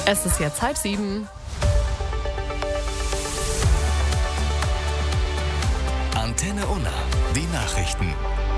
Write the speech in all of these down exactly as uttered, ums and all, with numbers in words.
Es ist jetzt halb sieben. Antenne Unna, die Nachrichten.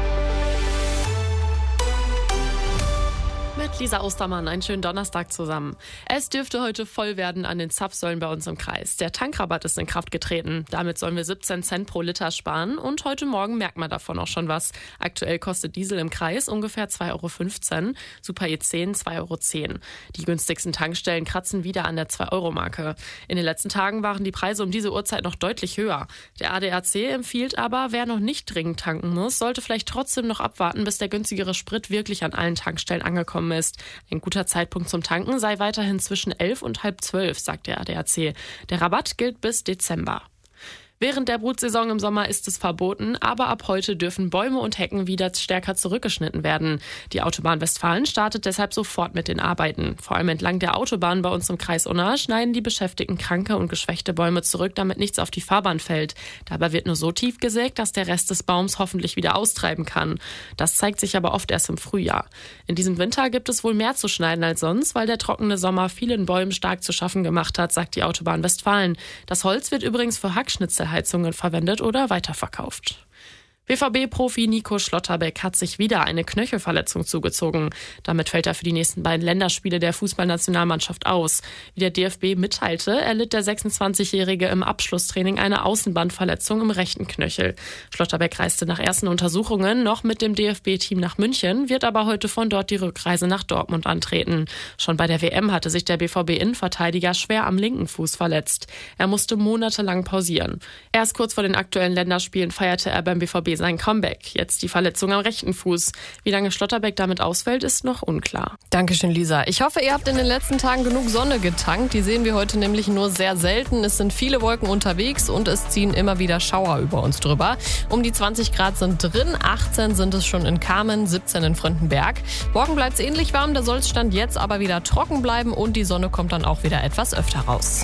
Mit Lisa Ostermann, einen schönen Donnerstag zusammen. Es dürfte heute voll werden an den Zapfsäulen bei uns im Kreis. Der Tankrabatt ist in Kraft getreten. Damit sollen wir siebzehn Cent pro Liter sparen und heute Morgen merkt man davon auch schon was. Aktuell kostet Diesel im Kreis ungefähr zwei Euro fünfzehn, Super E zehn zwei Euro zehn. Die günstigsten Tankstellen kratzen wieder an der zwei Euro Marke. In den letzten Tagen waren die Preise um diese Uhrzeit noch deutlich höher. Der A D A C empfiehlt aber, wer noch nicht dringend tanken muss, sollte vielleicht trotzdem noch abwarten, bis der günstigere Sprit wirklich an allen Tankstellen angekommen ist. Ein guter Zeitpunkt zum Tanken sei weiterhin zwischen elf und halb zwölf, sagt der A D A C. Der Rabatt gilt bis Dezember. Während der Brutsaison im Sommer ist es verboten, aber ab heute dürfen Bäume und Hecken wieder stärker zurückgeschnitten werden. Die Autobahn Westfalen startet deshalb sofort mit den Arbeiten. Vor allem entlang der Autobahn bei uns im Kreis Unna schneiden die Beschäftigten kranke und geschwächte Bäume zurück, damit nichts auf die Fahrbahn fällt. Dabei wird nur so tief gesägt, dass der Rest des Baums hoffentlich wieder austreiben kann. Das zeigt sich aber oft erst im Frühjahr. In diesem Winter gibt es wohl mehr zu schneiden als sonst, weil der trockene Sommer vielen Bäumen stark zu schaffen gemacht hat, sagt die Autobahn Westfalen. Das Holz wird übrigens für Hackschnitzel Heizungen verwendet oder weiterverkauft. B V B-Profi Nico Schlotterbeck hat sich wieder eine Knöchelverletzung zugezogen. Damit fällt er für die nächsten beiden Länderspiele der Fußballnationalmannschaft aus. Wie der D F B mitteilte, erlitt der sechsundzwanzigjährige im Abschlusstraining eine Außenbandverletzung im rechten Knöchel. Schlotterbeck reiste nach ersten Untersuchungen noch mit dem D F B-Team nach München, wird aber heute von dort die Rückreise nach Dortmund antreten. Schon bei der W M hatte sich der B V B-Innenverteidiger schwer am linken Fuß verletzt. Er musste monatelang pausieren. Erst kurz vor den aktuellen Länderspielen feierte er beim B V B sein Comeback. Jetzt die Verletzung am rechten Fuß. Wie lange Schlotterbeck damit ausfällt, ist noch unklar. Dankeschön, Lisa. Ich hoffe, ihr habt in den letzten Tagen genug Sonne getankt. Die sehen wir heute nämlich nur sehr selten. Es sind viele Wolken unterwegs und es ziehen immer wieder Schauer über uns drüber. Um die zwanzig Grad sind drin, achtzehn sind es schon in Kamen, siebzehn in Fröndenberg. Morgen bleibt es ähnlich warm, da soll es Stand jetzt aber wieder trocken bleiben und die Sonne kommt dann auch wieder etwas öfter raus.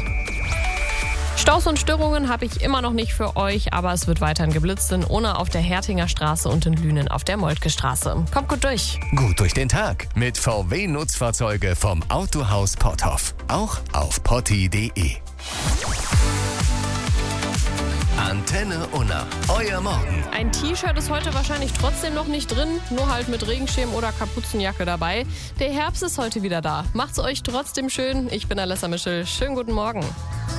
Staus und Störungen habe ich immer noch nicht für euch, aber es wird weiterhin geblitzt in Unna auf der Hertinger Straße und in Lünen auf der Moltke Straße. Kommt gut durch. Gut durch den Tag mit V W-Nutzfahrzeuge vom Autohaus Potthoff. Auch auf potti punkt de. Antenne Unna, euer Morgen. Ein T-Shirt ist heute wahrscheinlich trotzdem noch nicht drin, nur halt mit Regenschirm oder Kapuzenjacke dabei. Der Herbst ist heute wieder da. Macht's euch trotzdem schön. Ich bin Alessa Mischel. Schönen guten Morgen.